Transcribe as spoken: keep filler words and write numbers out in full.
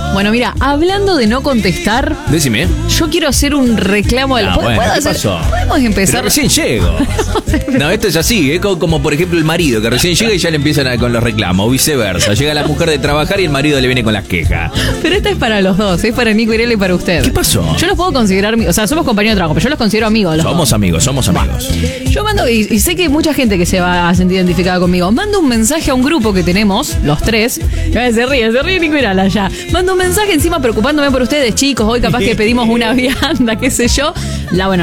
Bueno, mira, hablando de no contestar, Decime. yo quiero hacer un reclamo del... Ah, ¿Puedo- bueno, puedo ¿qué hacer- pasó? Podemos empezar... Pero recién llego. No, esto es así, ¿eh? como, como por ejemplo el marido que recién llega y ya le empiezan a, con los reclamos, o viceversa. Llega la mujer de trabajar y el marido le viene con las quejas. Pero esta es para los dos, es para Nico Irela y para usted. ¿Qué pasó? Yo los puedo considerar, mi- o sea, somos compañeros de trabajo, pero yo los considero amigos. Los Somos dos. amigos, somos amigos. Yo mando, y, y sé que hay mucha gente que se va a sentir identificada conmigo. Mando un mensaje a un grupo que tenemos, los tres. Ay, Se ríe, se ríe Nico Irala ya. Mando un mensaje encima preocupándome por ustedes, chicos. Hoy capaz que pedimos una vianda, qué sé yo. La bueno.